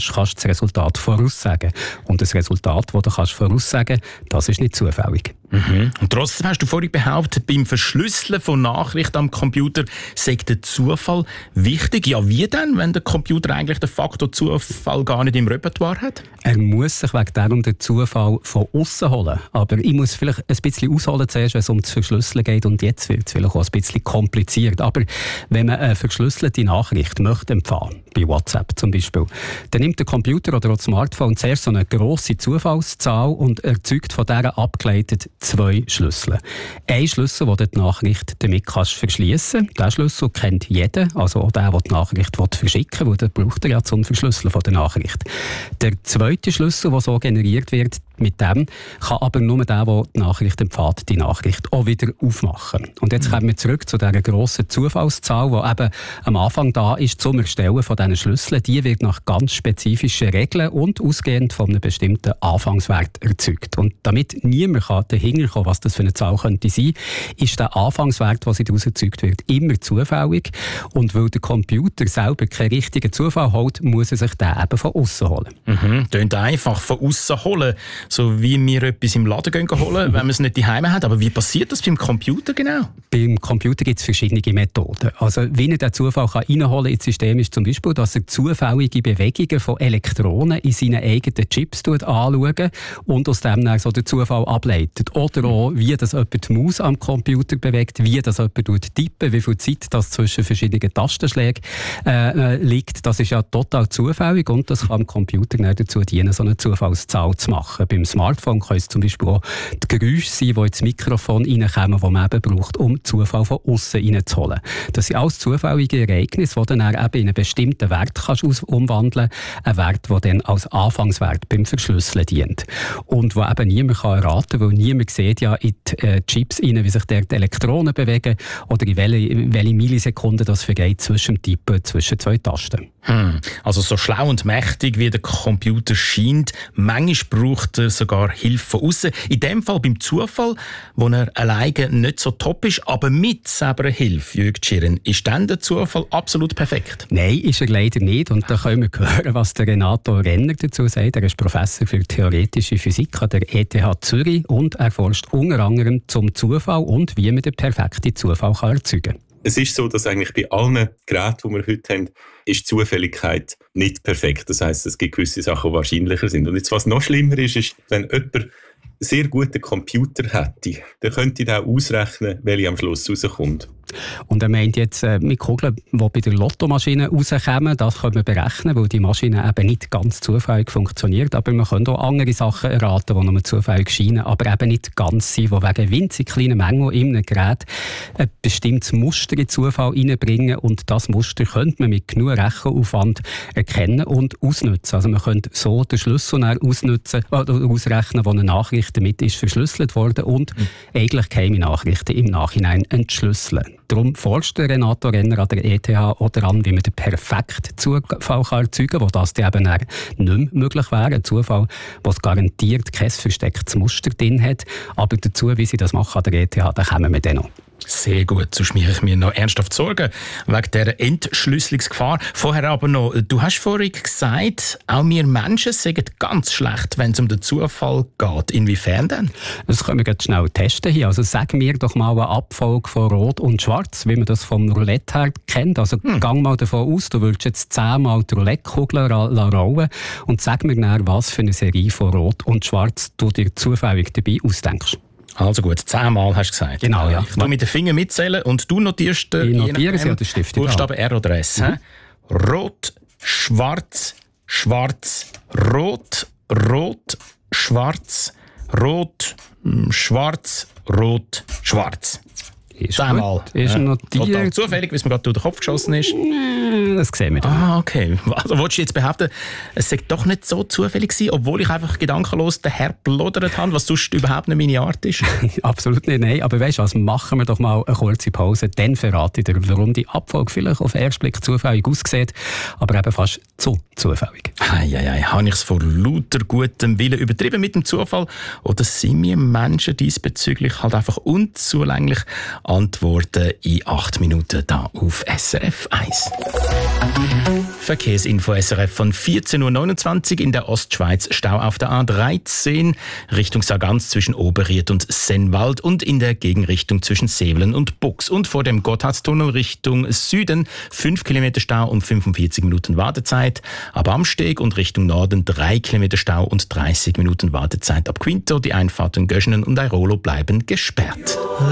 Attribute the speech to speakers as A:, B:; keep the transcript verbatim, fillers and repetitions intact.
A: machst, kannst du das Resultat voraussagen. Und das Resultat, das du kannst voraussagen kannst, das ist nicht zufällig.
B: Mhm. Und trotzdem hast du vorhin behauptet, beim Verschlüsseln von Nachrichten am Computer sei der Zufall wichtig. Ja, wie denn, wenn der Computer eigentlich den Faktor Zufall gar nicht im Repertoire hat?
A: Er muss sich wegen darum den Zufall von außen holen. Aber ich muss vielleicht ein bisschen ausholen zuerst, wenn es um das Verschlüsseln geht. Und jetzt wird es vielleicht auch ein bisschen kompliziert. Aber wenn man eine verschlüsselte Nachricht möchte empfangen, bei WhatsApp zum Beispiel, dann nimmt der Computer oder auch das Smartphone zuerst so eine grosse Zufallszahl und erzeugt von dieser abgeleitet zwei Schlüssel. Ein Schlüssel, den du die Nachricht damit kannst verschliessen kannst. Diesen Schlüssel kennt jeder, also auch der, der die Nachricht verschicken will, weil den braucht er ja zum Verschlüsseln von der Nachricht. Der zweite Schlüssel, der so generiert wird, mit dem kann aber nur der, der die Nachricht empfängt, die Nachricht auch wieder aufmachen. Und jetzt kommen wir zurück zu dieser grossen Zufallszahl, die eben am Anfang da ist, zum Erstellen von diesen Schlüsseln. Die wird nach ganz spezifischen Regeln und ausgehend von einem bestimmten Anfangswert erzeugt. Und damit niemand dahinter kommen kann, was das für eine Zahl könnte sein, ist der Anfangswert, der daraus erzeugt wird, immer zufällig. Und weil der Computer selber keinen richtigen Zufall holt, muss er sich den eben von außen holen.
B: Mhm, klingt einfach, von außen holen. So wie wir etwas im Laden gehen holen, wenn man es nicht daheim hat. Aber wie passiert das beim Computer genau?
A: Beim Computer gibt es verschiedene Methoden. Also, wie er den Zufall reinholen kann ins System, ist zum Beispiel, dass er zufällige Bewegungen von Elektronen in seinen eigenen Chips anschaut und aus dem dann so den Zufall ableitet. Oder auch, wie das jemand die Maus am Computer bewegt, wie das jemand tippen, wie viel Zeit das zwischen verschiedenen Tastenschlägen äh, liegt. Das ist ja total zufällig und das kann am Computer dann dazu dienen, so eine Zufallszahl zu machen. Beim Smartphone können es zum Beispiel auch die Geräusche sein, die ins Mikrofon reinkommen, die man eben braucht, um Zufall von außen reinzuholen. Das sind alles zufällige Ereignisse, die dann eben in einen bestimmten Wert kannst umwandeln kannst. Ein Wert, der dann als Anfangswert beim Verschlüsseln dient. Und wo eben niemand kann erraten kann, weil niemand sieht ja in die äh, Chips rein, wie sich dort die Elektronen bewegen oder in welche, in welche Millisekunden das vergeht zwischen dem Tippen, zwischen zwei Tasten.
B: Hm. Also so schlau und mächtig, wie der Computer scheint, manchmal braucht er sogar Hilfe von außen. In dem Fall beim Zufall, wo er alleine nicht so top ist, aber mit selber Hilfe, Jürg Tschirren, ist dann der Zufall absolut perfekt?
A: Nein, ist er leider nicht. Und da können wir hören, was der Renato Renner dazu sagt. Er ist Professor für theoretische Physik an der E T H Zürich und er forscht unter anderem zum Zufall und wie man den perfekten Zufall kann erzeugen kann.
C: Es ist so, dass eigentlich bei allen Geräten, die wir heute haben, ist die Zufälligkeit nicht perfekt. Das heisst, es gibt gewisse Sachen, die wahrscheinlicher sind. Und jetzt, was noch schlimmer ist, ist, wenn jemand einen sehr guten Computer hätte, dann könnte er auch ausrechnen, welche am Schluss rauskommt.
A: Und er meint jetzt äh, mit Kugeln, die bei der Lottomaschine rauskommen, das können wir berechnen, weil die Maschine eben nicht ganz zufällig funktioniert. Aber man kann auch andere Sachen erraten, die nur zufällig scheinen, aber eben nicht ganz sind, die wegen winzig kleinen Mengen in einem Gerät ein bestimmtes Muster in Zufall reinbringen. Und das Muster könnte man mit genug Rechenaufwand erkennen und ausnutzen. Also man könnte so den Schlüssel ausnutzen, oder ausrechnen, wo eine Nachricht damit ist verschlüsselt worden und mhm. eigentlich geheime Nachrichten im Nachhinein entschlüsseln. Darum forscht der Renato Renner an der E T H auch daran, wie man den perfekten Zufall erzeugen kann, wo das dann eben nicht mehr möglich wäre. Ein Zufall, der garantiert kein verstecktes Muster drin hat. Aber dazu, wie sie das machen an der E T H, da kommen wir dann noch.
B: Sehr gut, sonst mache ich mir noch ernsthaft Sorgen wegen dieser Entschlüsselungsgefahr. Vorher aber noch, du hast vorhin gesagt, auch wir Menschen sind ganz schlecht, wenn es um den Zufall geht. Inwiefern denn?
A: Das können wir jetzt schnell testen hier. Also sag mir doch mal eine Abfolge von Rot und Schwarz, wie man das vom Roulette her kennt. Also hm. gang mal davon aus, du willst jetzt zehnmal die Roulette-Kugel rollen und sag mir dann, was für eine Serie von Rot und Schwarz du dir zufällig dabei ausdenkst.
B: Also gut, zehnmal hast du gesagt.
A: Genau, ja.
B: Ich tu mit den Fingern mitzählen und du notierst
A: äh, notieren Sie den Stift.
B: Buchstaben R oder S. Mhm. Rot, schwarz, schwarz, rot, rot, schwarz, rot, schwarz, rot, schwarz.
A: Ist
B: zehnmal.
A: Ist
B: ja.
A: notiert.
B: Zufällig, wie es mir gerade durch den Kopf geschossen ist.
A: Das sehen wir dann.
B: Ah, okay. Also willst du jetzt behaupten, es sei doch nicht so zufällig gewesen, obwohl ich einfach gedankenlos den Herr plodert habe, was sonst überhaupt nicht meine Art ist?
A: Absolut nicht, nein. Aber weißt du was, machen wir doch mal eine kurze Pause. Dann verrate ich dir, warum die Abfolge vielleicht auf den ersten Blick zufällig aussieht, aber eben fast zu zufällig.
B: Eieiei, habe ich es vor lauter gutem Willen übertrieben mit dem Zufall? Oder sind wir Menschen diesbezüglich halt einfach unzulänglich? Antworten in acht Minuten da auf S R F eins. Verkehrsinfo S R F von vierzehn Uhr neunundzwanzig in der Ostschweiz. Stau auf der A dreizehn Richtung Sargans zwischen Oberried und Sennwald und in der Gegenrichtung zwischen Sevelen und Bux. Und vor dem Gotthardstunnel Richtung Süden fünf Kilometer Stau und fünfundvierzig Minuten Wartezeit. Ab Amsteg und Richtung Norden drei Kilometer Stau und dreißig Minuten Wartezeit. Ab Quinto die Einfahrten Göschenen und Airolo bleiben gesperrt.